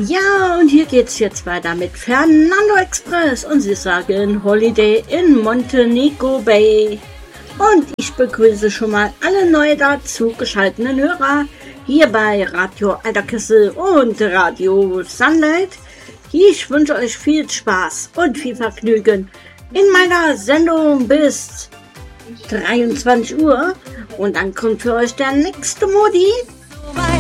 Ja, und hier geht's jetzt weiter mit Fernando Express und sie sagen Holiday in Montego Bay. Und ich begrüße schon mal alle neu dazu geschalteten Hörer hier bei Radio Alter Kessel und Radio Sunlight. Ich wünsche euch viel Spaß und viel Vergnügen in meiner Sendung bis 23 Uhr. Und dann kommt für euch der nächste Modi.